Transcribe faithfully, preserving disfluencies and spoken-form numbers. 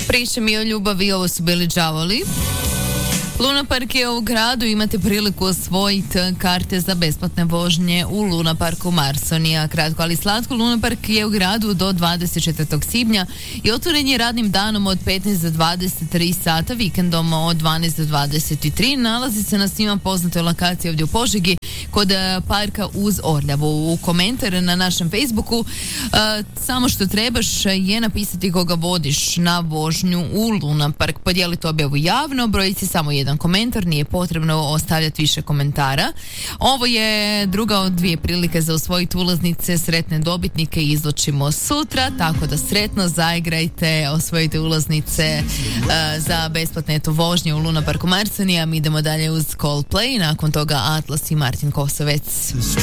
Priča mi o ljubavi, ovo su bili đavoli. Luna Park je u gradu, imate priliku osvojiti karte za besplatne vožnje u Luna Parku Marsonija. Kratko ali slatko, Luna Park je u gradu do dvadeset četvrtog svibnja i otvoren je radnim danom od petnaest do dvadeset tri sata, vikendom od dvanaest do dvadeset tri. Nalazi se na svima poznatoj lokaciji ovdje u Požegi kod parka uz Orljavu. U komentar na našem Facebooku uh, samo što trebaš je napisati koga vodiš na vožnju u Luna Park. Podijelite objavu javno, brojici samo jedan komentar, nije potrebno ostavljati više komentara. Ovo je druga od dvije prilike za osvojiti ulaznice, sretne dobitnike izločimo sutra, tako da sretno zaigrajte, osvojite ulaznice uh, za besplatne eto vožnje u Luna Parku Marsonija. Mi idemo dalje uz Coldplay, nakon toga Atlas i Martin Kosovec.